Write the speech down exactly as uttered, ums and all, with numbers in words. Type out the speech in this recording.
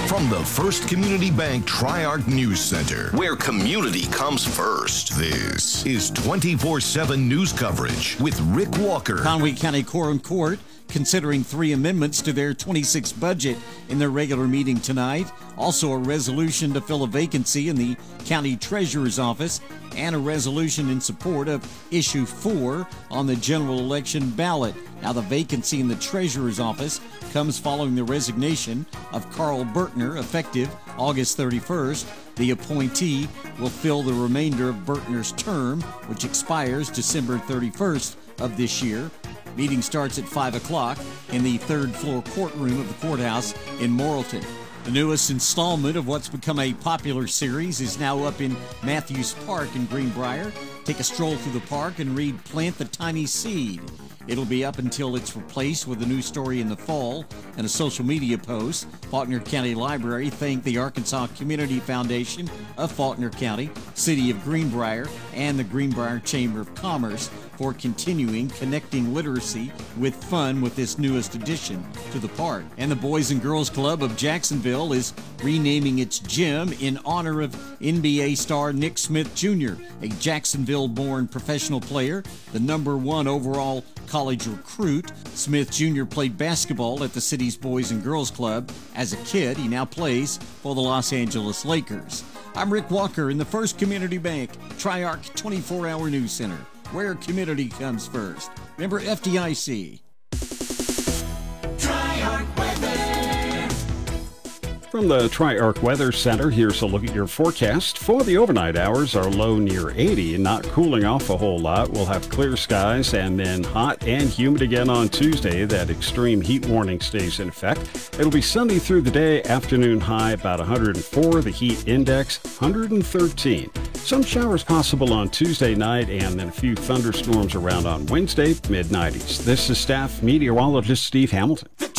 From the First Community Bank Tri-Arc News Center, where community comes first, this is twenty-four seven news coverage with Rick Walker. Conway County Quorum Court considering three amendments to their twenty-six budget in their regular meeting tonight. Also a resolution to fill a vacancy in the county treasurer's office and a resolution in support of issue four on the general election ballot. Now the vacancy in the treasurer's office comes following the resignation of Carl Bertner effective August thirty-first. The appointee will fill the remainder of Bertner's term, which expires December thirty-first of this year. Meeting starts at five o'clock in the third floor courtroom of the courthouse in Morrilton. The newest installment of what's become a popular series is now up in Matthews Park in Greenbrier. Take a stroll through the park and read Plant the Tiny Seed. It'll be up until it's replaced with a new story in the fall and a social media post. Faulkner County Library thanked the Arkansas Community Foundation of Faulkner County, City of Greenbrier, and the Greenbrier Chamber of Commerce for continuing connecting literacy with fun with this newest addition to the park. And the Boys and Girls Club of Jacksonville is renaming its gym in honor of N B A star Nick Smith Junior, a Jacksonville-born professional player, the number one overall college recruit. Smith Junior played basketball at the city's Boys and Girls Club. As a kid, he now plays for the Los Angeles Lakers. I'm Rick Walker in the First Community Bank Tri-Arc twenty-four hour News Center, where community comes first. Remember F D I C. Tri-Arc Weather. From the Tri-Arc Weather Center, here's a look at your forecast. For the overnight hours, our low near eighty, not cooling off a whole lot. We'll have clear skies and then hot and humid again on Tuesday. That extreme heat warning stays in effect. It'll be sunny through the day, afternoon high about one hundred four, the heat index one hundred thirteen. Some showers possible on Tuesday night and then a few thunderstorms around on Wednesday, mid nineties. This is staff meteorologist Steve Hamilton.